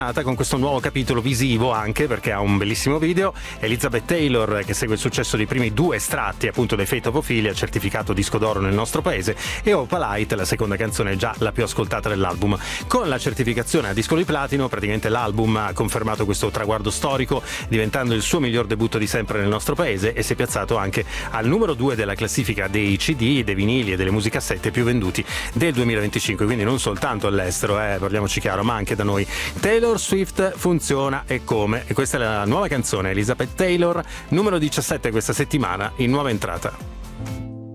con questo nuovo capitolo visivo, anche perché ha un bellissimo video. Elizabeth Taylor, che segue il successo dei primi due estratti appunto dei Fate of Ophelia, certificato disco d'oro nel nostro paese, e Opalite, la seconda canzone già la più ascoltata dell'album. Con la certificazione a disco di platino, praticamente l'album ha confermato questo traguardo storico, diventando il suo miglior debutto di sempre nel nostro paese, e si è piazzato anche al numero 2 della classifica dei CD, dei vinili e delle musicassette più venduti del 2025, quindi non soltanto all'estero, parliamoci chiaro, ma anche da noi. Taylor Swift funziona e come, e questa è la nuova canzone, Elizabeth Taylor, numero 17 questa settimana in nuova entrata.